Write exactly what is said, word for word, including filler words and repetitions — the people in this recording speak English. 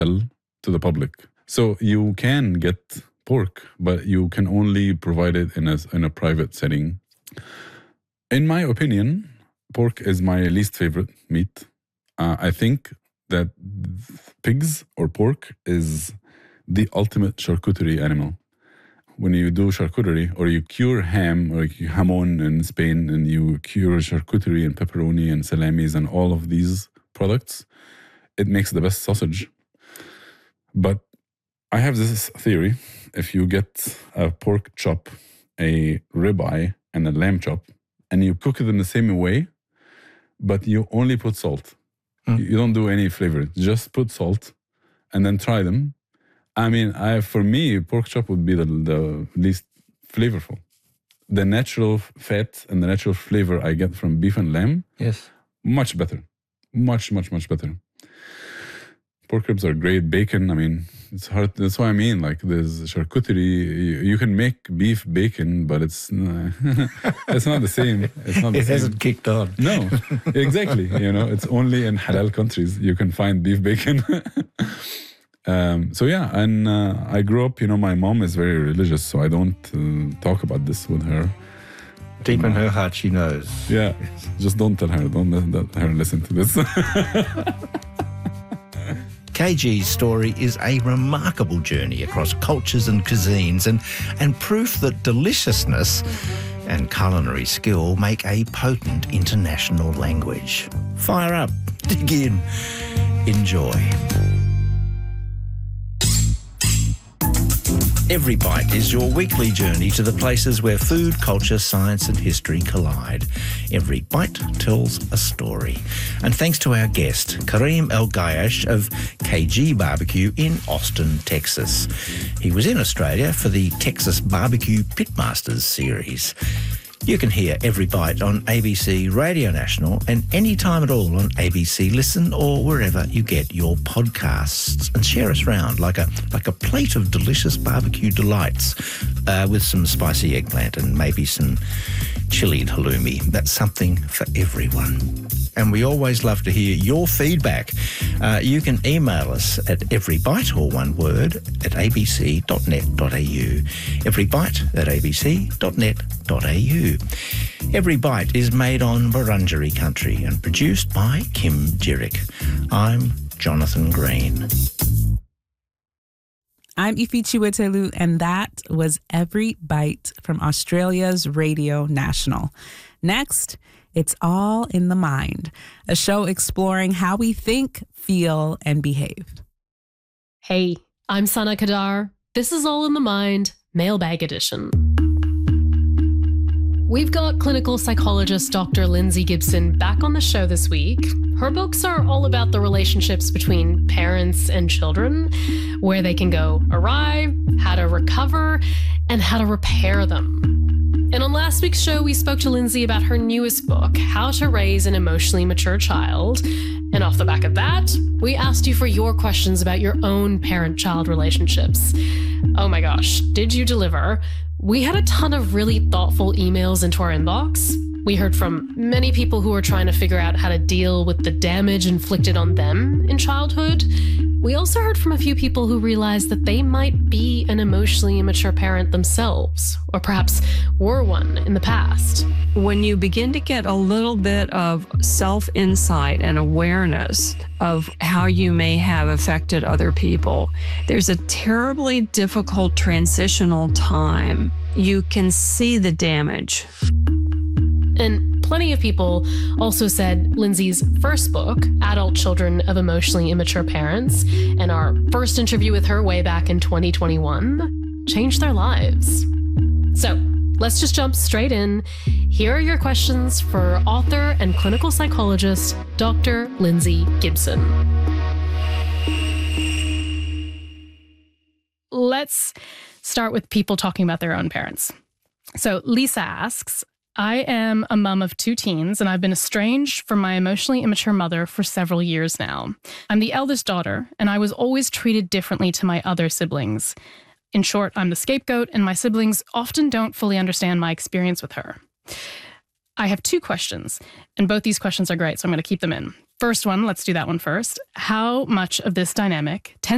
sell to the public. So you can get pork, but you can only provide it in a, in a private setting. In my opinion, pork is my least favorite meat. Uh, I think that pigs or pork is the ultimate charcuterie animal. When you do charcuterie or you cure ham or jamon in Spain and you cure charcuterie and pepperoni and salamis and all of these products, it makes the best sausage. But I have this theory. If you get a pork chop, a ribeye, and a lamb chop, and you cook it in the same way, but you only put salt. Mm. You don't do any flavor. Just put salt and then try them. I mean, I for me, pork chop would be the, the least flavorful. The natural fat and the natural flavor I get from beef and lamb, yes, much better. Much, much, much better. Pork ribs are great. Bacon, I mean, it's hard. That's what I mean. Like, there's charcuterie. You, you can make beef bacon, but it's uh, it's not the same. It's not the it same. hasn't kicked on. No, exactly. You know, it's only in halal countries you can find beef bacon. um, so yeah, and uh, I grew up, you know, my mom is very religious, so I don't uh, talk about this with her. Deep in her heart, she knows. Yeah, just don't tell her. Don't let, let her listen to this. K G's story is a remarkable journey across cultures and cuisines and, and proof that deliciousness and culinary skill make a potent international language. Fire up, dig in, enjoy. Every Bite is your weekly journey to the places where food, culture, science and history collide. Every Bite tells a story. And thanks to our guest, Karim El-Gayesh of K G Barbecue in Austin, Texas. He was in Australia for the Texas Barbecue Pitmasters series. You can hear Every Bite on A B C Radio National and any time at all on A B C Listen or wherever you get your podcasts. And share us round like a like a plate of delicious barbecue delights uh, with some spicy eggplant and maybe some chilied halloumi. That's something for everyone. And we always love to hear your feedback. Uh, you can email us at everybite, or one word, at a b c dot net dot a u. Everybite at a b c dot net dot a u. Every Bite is made on Wurundjeri country and produced by Kim Jirick. I'm Jonathan Green. I'm Ifi Chiwetelu, and that was Every Bite from Australia's Radio National. Next, it's All in the Mind, a show exploring how we think, feel, and behave. Hey, I'm Sana Kadar. This is All in the Mind, Mailbag Edition. We've got clinical psychologist Doctor Lindsay Gibson back on the show this week. Her books are all about the relationships between parents and children, where they can go awry, how to recover, and how to repair them. And on last week's show, we spoke to Lindsay about her newest book, How to Raise an Emotionally Mature Child. And off the back of that, we asked you for your questions about your own parent-child relationships. Oh my gosh, did you deliver? We had a ton of really thoughtful emails into our inbox. We heard from many people who are trying to figure out how to deal with the damage inflicted on them in childhood. We also heard from a few people who realized that they might be an emotionally immature parent themselves, or perhaps were one in the past. When you begin to get a little bit of self-insight and awareness of how you may have affected other people, there's a terribly difficult transitional time. You can see the damage. And plenty of people also said Lindsay's first book, Adult Children of Emotionally Immature Parents, and our first interview with her way back in twenty twenty-one, changed their lives. So let's just jump straight in. Here are your questions for author and clinical psychologist, Doctor Lindsay Gibson. Let's start with people talking about their own parents. So Lisa asks, I am a mom of two teens, and I've been estranged from my emotionally immature mother for several years now. I'm the eldest daughter, and I was always treated differently to my other siblings. In short, I'm the scapegoat, and my siblings often don't fully understand my experience with her. I have two questions, and both these questions are great, so I'm going to keep them in. First one, let's do that one first. How much of this dynamic tends